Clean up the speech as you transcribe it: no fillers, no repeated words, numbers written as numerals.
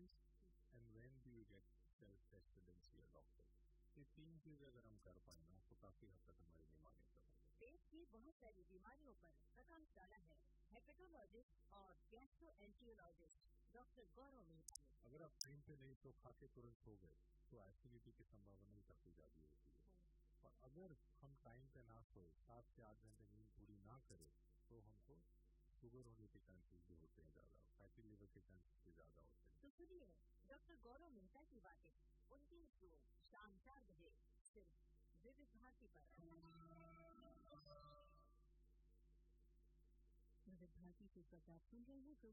disease, and when do you get self-tested and see a doctor? ये 3 चीजें अगर हम कर पाए ना तो काफी हद तक हमारी बीमारियों का पेट की बहुत सारी बीमारियों पर प्रकाश डाला है हेपेटोलॉजिस्ट और गैस्ट्रोएंटेरोलॉजिस्ट डॉक्टर गौरव मेहता ने। अगर आप टाइम पे नहीं तो खा के तुरंत सो गए तो एसिडिटी की संभावना भी काफी ज्यादा होती है। और अगर हम टाइम पे ना सोए, 7 से 8 घंटे नींद पूरी ना करें तो हमको शुगर होने के चांसेस भी होते हैं ज्यादा, फैटी लिवर के चांसेस भी ज्यादा होते हैं। तो सुनिए डॉक्टर गौरव मेहता की बातें 19 जून शाम 4 बजे सिर्फ विविध भारती पर। विविध भारती से आप सुन रहे हैं